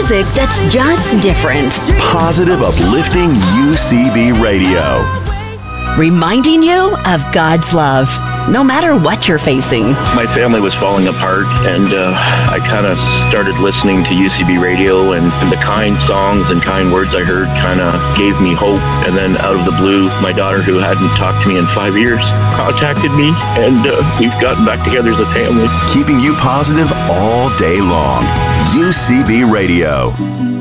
music that's just different. Positive, uplifting UCB Radio. Reminding you of God's love, no matter what you're facing. My family was falling apart, and I kind of started listening to UCB Radio, and the kind songs and kind words I heard kind of gave me hope. And then out of the blue, my daughter, who hadn't talked to me in 5 years, contacted me, and we've gotten back together as a family. Keeping you positive all day long. UCB Radio.